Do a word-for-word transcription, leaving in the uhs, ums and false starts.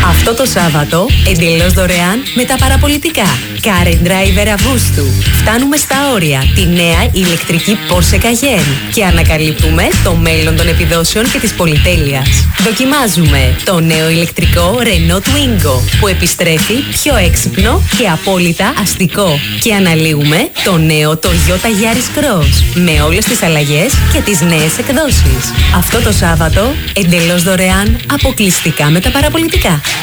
Αυτό το Σάββατο, εντελώς δωρεάν με τα παραπολιτικά. Car and Driver Αυγούστου. Φτάνουμε στα όρια τη νέα ηλεκτρική Porsche Cayenne και ανακαλύπτουμε το μέλλον των επιδόσεων και της πολυτέλειας. Δοκιμάζουμε το νέο ηλεκτρικό Renault Twingo που επιστρέφει πιο έξυπνο και απόλυτα αστικό. Και αναλύουμε το νέο Toyota Yaris Cross με όλες τις αλλαγές και τις νέες εκδόσεις. Αυτό το Σάββατο, εντελώς δωρεάν, αποκλειστικά με τα παραπολιτικά.